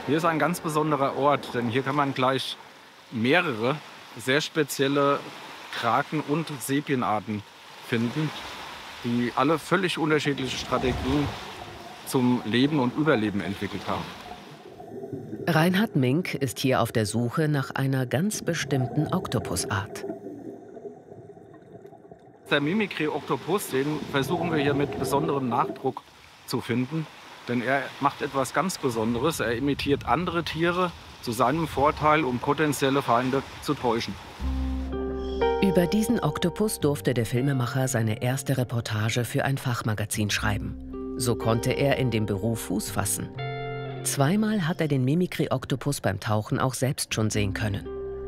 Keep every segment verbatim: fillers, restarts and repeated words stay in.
Hier ist ein ganz besonderer Ort, denn hier kann man gleich mehrere sehr spezielle Kraken- und Sepienarten finden, die alle völlig unterschiedliche Strategien zum Leben und Überleben entwickelt haben. Reinhard Mink ist hier auf der Suche nach einer ganz bestimmten Oktopusart. Der Mimikry-Oktopus, den versuchen wir hier mit besonderem Nachdruck zu finden. Denn er macht etwas ganz Besonderes. Er imitiert andere Tiere zu seinem Vorteil, um potenzielle Feinde zu täuschen. Über diesen Oktopus durfte der Filmemacher seine erste Reportage für ein Fachmagazin schreiben. So konnte er in dem Beruf Fuß fassen. Zweimal hat er den Mimikry-Oktopus beim Tauchen auch selbst schon sehen können.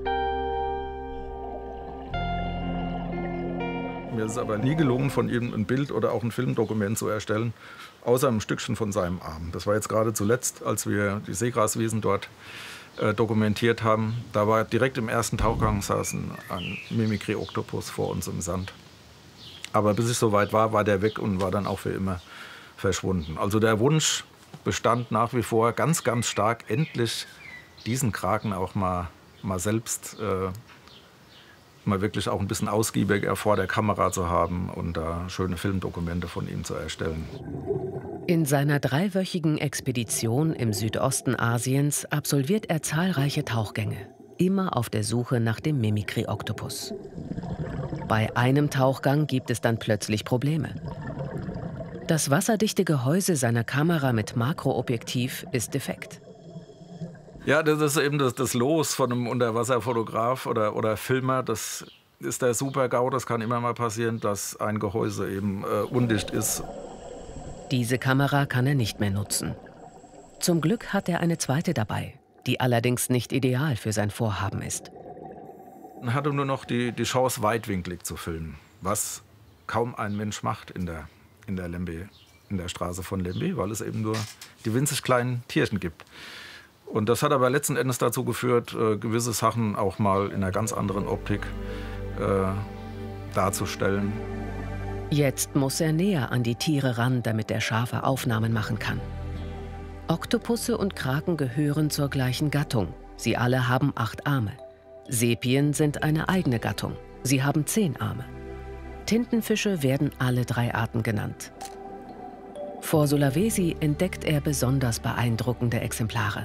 Mir ist es aber nie gelungen, von ihm ein Bild oder auch ein Filmdokument zu erstellen, außer ein Stückchen von seinem Arm. Das war jetzt gerade zuletzt, als wir die Seegraswiesen dort äh, dokumentiert haben. Da war direkt im ersten Tauchgang saß ein, ein Mimikry-Oktopus vor uns im Sand. Aber bis ich soweit war, war der weg und war dann auch für immer verschwunden. Also der Wunsch bestand nach wie vor ganz, ganz stark, endlich diesen Kraken auch mal, mal selbst äh, mal wirklich auch ein bisschen ausgiebiger vor der Kamera zu haben und da schöne Filmdokumente von ihm zu erstellen. In seiner dreiwöchigen Expedition im Südosten Asiens absolviert er zahlreiche Tauchgänge, immer auf der Suche nach dem Mimikry-Oktopus. Bei einem Tauchgang gibt es dann plötzlich Probleme. Das wasserdichte Gehäuse seiner Kamera mit Makroobjektiv ist defekt. Ja, das ist eben das, das Los von einem Unterwasserfotograf oder, oder Filmer. Das ist der Super-GAU. Das kann immer mal passieren, dass ein Gehäuse eben äh, undicht ist. Diese Kamera kann er nicht mehr nutzen. Zum Glück hat er eine zweite dabei, die allerdings nicht ideal für sein Vorhaben ist. Er hatte nur noch die, die Chance, weitwinklig zu filmen, was kaum ein Mensch macht in der, in der Lembe, in der Straße von Lembe, weil es eben nur die winzig kleinen Tierchen gibt. Und das hat aber letzten Endes dazu geführt, äh, gewisse Sachen auch mal in einer ganz anderen Optik äh, darzustellen. Jetzt muss er näher an die Tiere ran, damit er scharfe Aufnahmen machen kann. Oktopusse und Kraken gehören zur gleichen Gattung. Sie alle haben acht Arme. Sepien sind eine eigene Gattung. Sie haben zehn Arme. Tintenfische werden alle drei Arten genannt. Vor Sulawesi entdeckt er besonders beeindruckende Exemplare.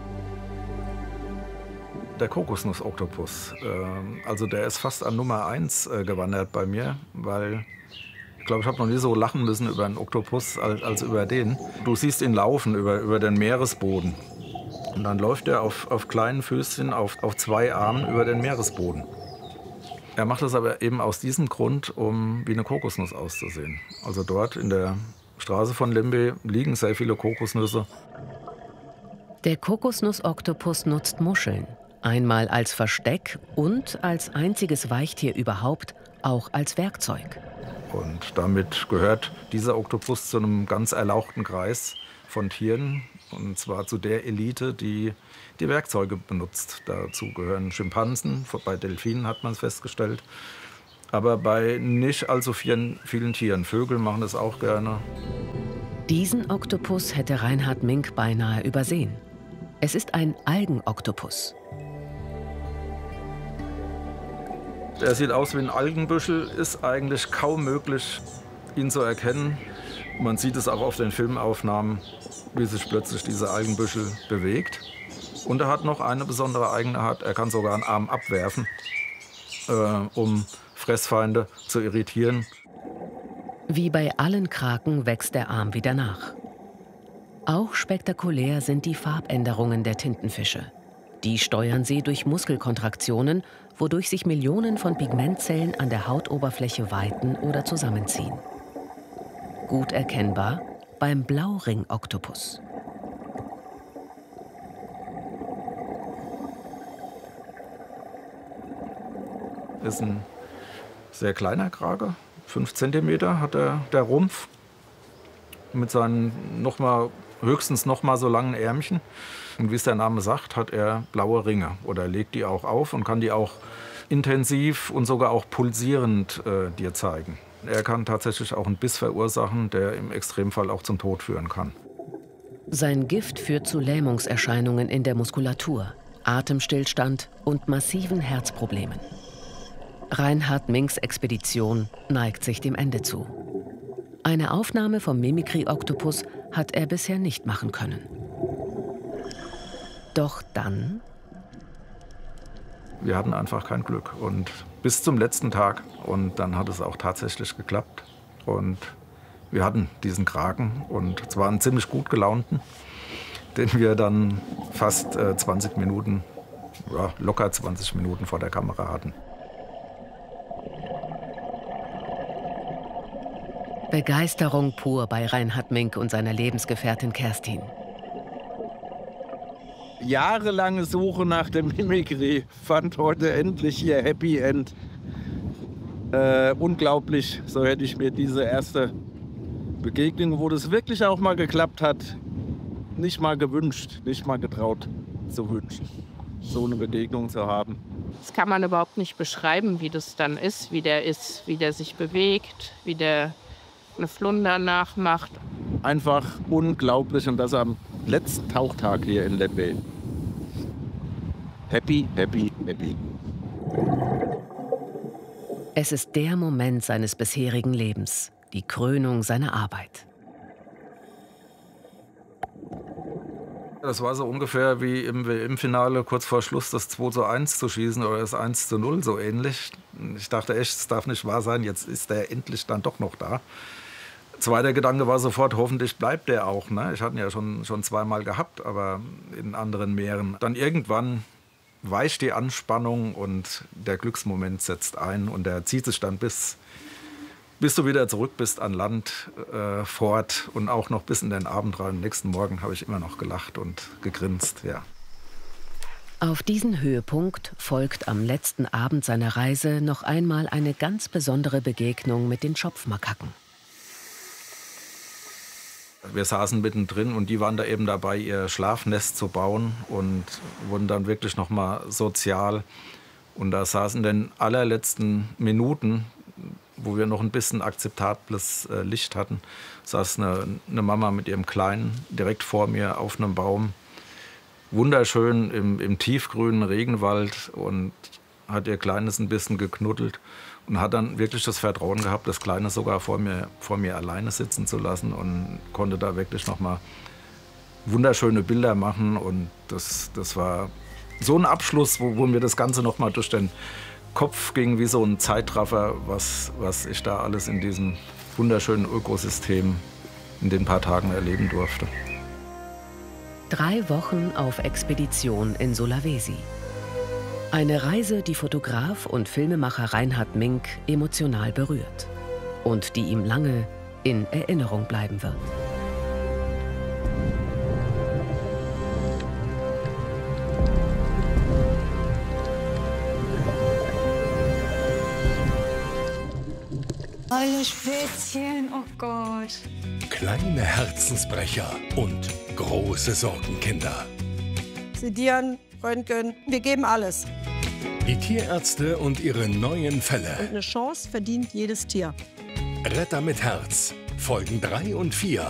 Der Kokosnuss-Oktopus, äh, also der ist fast an Nummer eins äh, gewandert bei mir, weil ich glaube, ich habe noch nie so lachen müssen über einen Oktopus als, als über den. Du siehst ihn laufen über, über den Meeresboden und dann läuft er auf, auf kleinen Füßchen, auf, auf zwei Armen über den Meeresboden. Er macht das aber eben aus diesem Grund, um wie eine Kokosnuss auszusehen. Also dort in der Straße von Lembe liegen sehr viele Kokosnüsse. Der Kokosnuss-Oktopus nutzt Muscheln. Einmal als Versteck und als einziges Weichtier überhaupt auch als Werkzeug. Und damit gehört dieser Oktopus zu einem ganz erlauchten Kreis von Tieren. Und zwar zu der Elite, die die Werkzeuge benutzt. Dazu gehören Schimpansen, bei Delfinen hat man es festgestellt. Aber bei nicht allzu vielen, vielen Tieren. Vögel machen das auch gerne. Diesen Oktopus hätte Reinhard Mink beinahe übersehen. Es ist ein Algenoktopus. Er sieht aus wie ein Algenbüschel, ist eigentlich kaum möglich, ihn zu erkennen. Man sieht es auch auf den Filmaufnahmen, wie sich plötzlich dieser Algenbüschel bewegt. Und er hat noch eine besondere Eigenart, er kann sogar einen Arm abwerfen, äh, um Fressfeinde zu irritieren. Wie bei allen Kraken wächst der Arm wieder nach. Auch spektakulär sind die Farbänderungen der Tintenfische. Die steuern sie durch Muskelkontraktionen, wodurch sich Millionen von Pigmentzellen an der Hautoberfläche weiten oder zusammenziehen. Gut erkennbar beim Blauring-Oktopus. Ist ein sehr kleiner Krake, fünf Zentimeter hat er, der Rumpf, mit seinen noch mal, höchstens noch mal so langen Ärmchen. Und wie es der Name sagt, hat er blaue Ringe oder legt die auch auf und kann die auch intensiv und sogar auch pulsierend äh, dir zeigen. Er kann tatsächlich auch einen Biss verursachen, der im Extremfall auch zum Tod führen kann. Sein Gift führt zu Lähmungserscheinungen in der Muskulatur, Atemstillstand und massiven Herzproblemen. Reinhard Minks Expedition neigt sich dem Ende zu. Eine Aufnahme vom Mimikry-Oktopus hat er bisher nicht machen können. Doch dann... Wir hatten einfach kein Glück und bis zum letzten Tag. Und dann hat es auch tatsächlich geklappt. Und wir hatten diesen Kraken und zwar einen ziemlich gut gelaunten, den wir dann fast äh, zwanzig Minuten, ja, locker zwanzig Minuten vor der Kamera hatten. Begeisterung pur bei Reinhard Mink und seiner Lebensgefährtin Kerstin. Jahrelange Suche nach dem Mimikry fand heute endlich ihr Happy End. Äh, unglaublich, so hätte ich mir diese erste Begegnung, wo das wirklich auch mal geklappt hat, nicht mal gewünscht, nicht mal getraut zu wünschen, so eine Begegnung zu haben. Das kann man überhaupt nicht beschreiben, wie das dann ist, wie der ist, wie der sich bewegt, wie der eine Flunder nachmacht. Einfach unglaublich und das am letzten Tauchtag hier in Ledway. Happy, happy, happy. Es ist der Moment seines bisherigen Lebens, die Krönung seiner Arbeit. Das war so ungefähr wie im W M-Finale kurz vor Schluss das zwei zu eins zu schießen oder das eins zu null, so ähnlich. Ich dachte echt, es darf nicht wahr sein, jetzt ist der endlich dann doch noch da. Zweiter Gedanke war sofort, hoffentlich bleibt der auch. Ne? Ich hatte ihn ja schon, schon zweimal gehabt, aber in anderen Meeren. Dann irgendwann weicht die Anspannung und der Glücksmoment setzt ein und der zieht sich dann bis, bis du wieder zurück bist an Land äh, fort und auch noch bis in den Abend rein. Am nächsten Morgen habe ich immer noch gelacht und gegrinst, ja. Auf diesen Höhepunkt folgt am letzten Abend seiner Reise noch einmal eine ganz besondere Begegnung mit den Schopfmakaken. Wir saßen mittendrin und die waren da eben dabei, ihr Schlafnest zu bauen und wurden dann wirklich noch mal sozial. Und da saßen in den allerletzten Minuten, wo wir noch ein bisschen akzeptables äh, Licht hatten, saß eine, eine Mama mit ihrem Kleinen direkt vor mir auf einem Baum. Wunderschön im, im tiefgrünen Regenwald und hat ihr Kleines ein bisschen geknuddelt. Und hat dann wirklich das Vertrauen gehabt, das Kleine sogar vor mir, vor mir alleine sitzen zu lassen und konnte da wirklich noch mal wunderschöne Bilder machen. Und das, das war so ein Abschluss, wo, wo mir das Ganze noch mal durch den Kopf ging, wie so ein Zeitraffer, was, was ich da alles in diesem wunderschönen Ökosystem in den paar Tagen erleben durfte. Drei Wochen auf Expedition in Sulawesi. Eine Reise, die Fotograf und Filmemacher Reinhard Mink emotional berührt und die ihm lange in Erinnerung bleiben wird. Hallo Spätzchen, oh Gott. Kleine Herzensbrecher und große Sorgenkinder. Sedieren, Röntgen, wir geben alles. Die Tierärzte und ihre neuen Und Fälle. eine Chance verdient jedes Tier. Retter mit Herz. Folgen drei und vier.